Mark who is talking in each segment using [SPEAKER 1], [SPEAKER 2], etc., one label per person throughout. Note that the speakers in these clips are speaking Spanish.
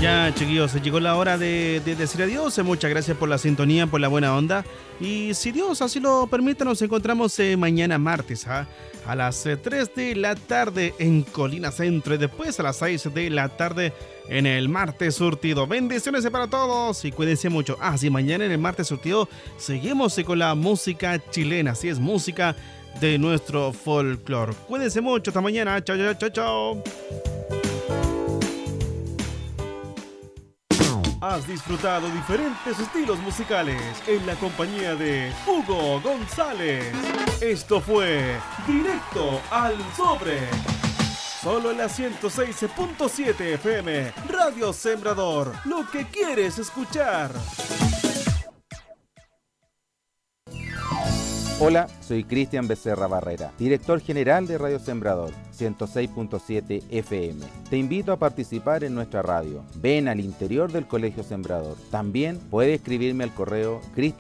[SPEAKER 1] Ya, chiquillos, llegó la hora de decir adiós. Muchas gracias por la sintonía, por la buena onda. Y si Dios así lo permite, nos encontramos mañana martes a las 3 de la tarde en Colina Centro y después a las 6 de la tarde en el Martes Surtido. Bendiciones para todos y cuídense mucho. Sí, mañana en el Martes Surtido seguimos con la música chilena. Así es, música de nuestro folclore. Cuídense mucho. Hasta mañana. Chao, chao, chao, chao. Has disfrutado diferentes estilos musicales en la compañía de Hugo González. Esto fue Directo al Sobre. Solo en la 106.7 FM, Radio Sembrador. Lo que quieres escuchar.
[SPEAKER 2] Hola, soy Cristian Becerra Barrera, director general de Radio Sembrador 106.7 FM. Te invito a participar en nuestra radio. Ven al interior del Colegio Sembrador. También puedes escribirme al correo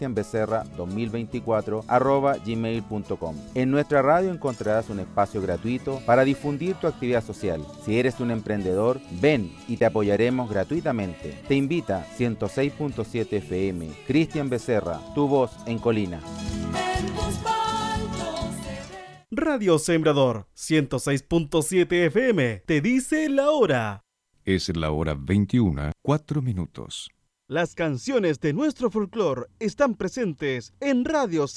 [SPEAKER 2] cristianbecerra2024@gmail.com. En nuestra radio encontrarás un espacio gratuito para difundir tu actividad social. Si eres un emprendedor, ven y te apoyaremos gratuitamente. Te invita 106.7 FM. Cristian Becerra, tu voz en Colina.
[SPEAKER 1] Radio Sembrador 106.7 FM te dice la hora.
[SPEAKER 3] Es la hora 21:04.
[SPEAKER 1] Las canciones de nuestro folclore están presentes en Radio